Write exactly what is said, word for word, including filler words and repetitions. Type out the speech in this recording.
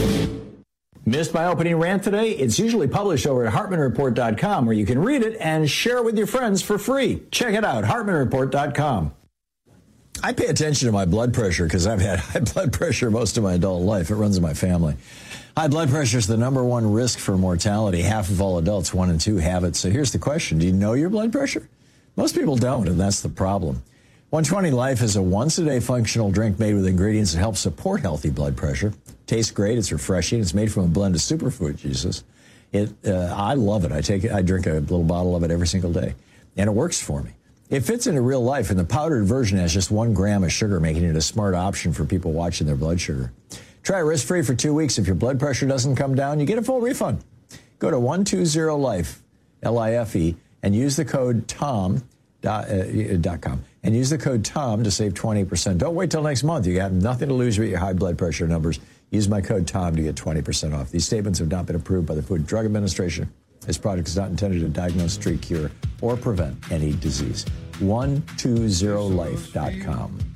Missed my opening rant today? It's usually published over at Hartman Report dot com, where you can read it and share it with your friends for free. Check it out, Hartman Report dot com. I pay attention to my blood pressure because I've had high blood pressure most of my adult life. It runs in my family. High blood pressure is the number one risk for mortality. Half of all adults, one in two, have it. So here's the question. Do you know your blood pressure? Most people don't, and that's the problem. one twenty Life is a once-a-day functional drink made with ingredients that help support healthy blood pressure. Tastes great. It's refreshing. It's made from a blend of superfood juices. It, uh, I love it. I take it. I drink a little bottle of it every single day, and it works for me. It fits into real life, and the powdered version has just one gram of sugar, making it a smart option for people watching their blood sugar. Try it risk-free for two weeks. If your blood pressure doesn't come down, you get a full refund. Go to one twenty life, L I F E, and use the code Tom dot com. And use the code Tom to save twenty percent. Don't wait till next month. You got nothing to lose with your high blood pressure numbers. Use my code Tom to get twenty percent off. These statements have not been approved by the Food and Drug Administration. This product is not intended to diagnose, treat, cure, or prevent any disease. one twenty life dot com.